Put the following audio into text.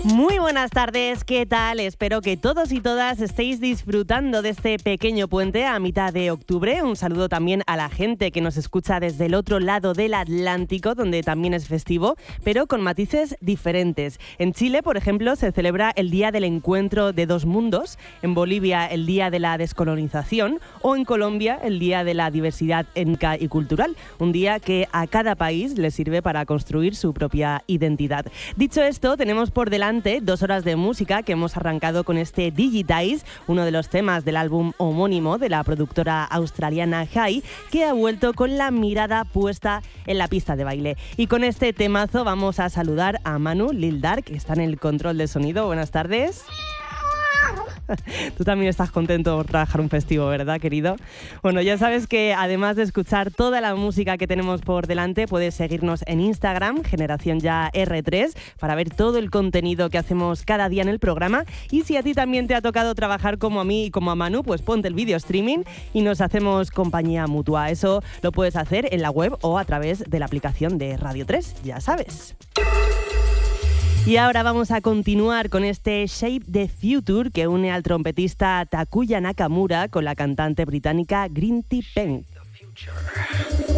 Muy buenas tardes, ¿qué tal? Espero que todos y todas estéis disfrutando de este pequeño puente a mitad de octubre. Un saludo también a la gente que nos escucha desde el otro lado del Atlántico, donde también es festivo, pero con matices diferentes. En Chile, por ejemplo, se celebra el Día del Encuentro de Dos Mundos, en Bolivia el Día de la Descolonización o en Colombia el Día de la Diversidad Étnica y Cultural, un día que a cada país le sirve para construir su propia identidad. Dicho esto, tenemos por delante 2 horas de música que hemos arrancado con este Digitize, uno de los temas del álbum homónimo de la productora australiana Hybe, que ha vuelto con la mirada puesta en la pista de baile. Y con este temazo vamos a saludar a Manu Lil Dark, que está en el control de sonido. Buenas tardes. Tú también estás contento por trabajar un festivo, ¿verdad, querido? Bueno, ya sabes que además de escuchar toda la música que tenemos por delante, puedes seguirnos en Instagram, Generación Ya R3, para ver todo el contenido que hacemos cada día en el programa. Y si a ti también te ha tocado trabajar como a mí y como a Manu, pues ponte el video streaming y nos hacemos compañía mutua. Eso lo puedes hacer en la web o a través de la aplicación de Radio 3, ya sabes. Y ahora vamos a continuar con este Shape the Future que une al trompetista Takuya Nakamura con la cantante británica Green Tea Peng.